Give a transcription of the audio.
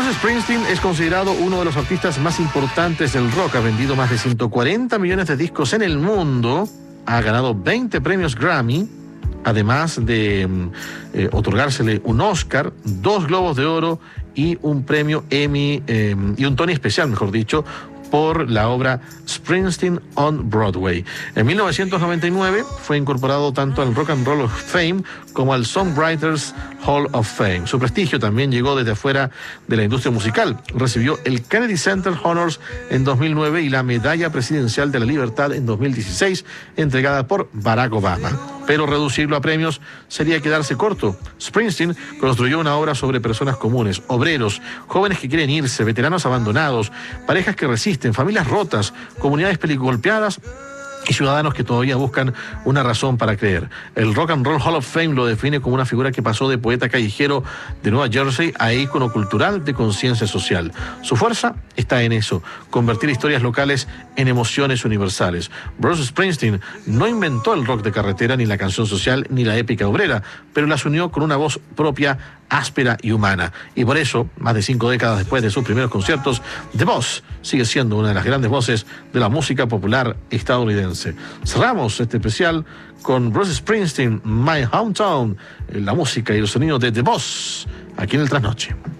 Bruce Springsteen es considerado uno de los artistas más importantes del rock. Ha vendido más de 140 millones de discos en el mundo. Ha ganado 20 premios Grammy, además de otorgársele un Oscar, 2 Globos de Oro y un premio Emmy, y un Tony especial, mejor dicho, por la obra Springsteen on Broadway. En 1999 fue incorporado tanto al Rock and Roll of Fame como al Songwriters Hall of Fame. Su prestigio también llegó desde afuera de la industria musical. Recibió el Kennedy Center Honors en 2009 y la Medalla Presidencial de la Libertad en 2016, entregada por Barack Obama. Pero reducirlo a premios sería quedarse corto. Springsteen construyó una obra sobre personas comunes, obreros, jóvenes que quieren irse, veteranos abandonados, parejas que resisten, familias rotas, comunidades golpeadas y ciudadanos que todavía buscan una razón para creer. El Rock and Roll Hall of Fame lo define como una figura que pasó de poeta callejero de Nueva Jersey a ícono cultural de conciencia social. Su fuerza está en eso, convertir historias locales en emociones universales. Bruce Springsteen no inventó el rock de carretera, ni la canción social, ni la épica obrera, pero las unió con una voz propia, áspera y humana. Y por eso, más de 5 décadas después de sus primeros conciertos, The Boss sigue siendo una de las grandes voces de la música popular estadounidense. Cerramos este especial con Bruce Springsteen, My Hometown, la música y el sonido de The Boss, aquí en el Trasnoche.